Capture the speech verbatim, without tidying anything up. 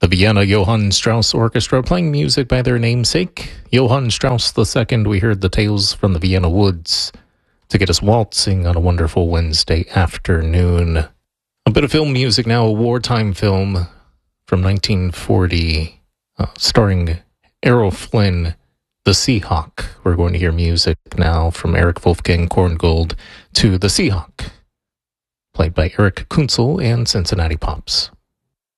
The Vienna Johann Strauss Orchestra playing music by their namesake, Johann Strauss the Second. We heard the Tales from the Vienna Woods to get us waltzing on a wonderful Wednesday afternoon. A bit of film music now, a wartime film from nineteen forty, uh, starring Errol Flynn, The Seahawk. We're going to hear music now from Eric Wolfgang Korngold to The Seahawk, played by Eric Kunzel and Cincinnati Pops.